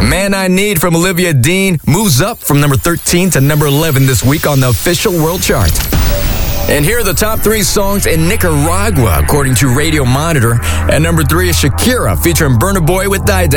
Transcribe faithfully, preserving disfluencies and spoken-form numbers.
Man I Need from Olivia Dean moves up from number thirteen to number eleven this week on the official world chart. And here are the top three songs in Nicaragua, according to Radio Monitor. At number three is Shakira featuring Burna Boy with Die Die.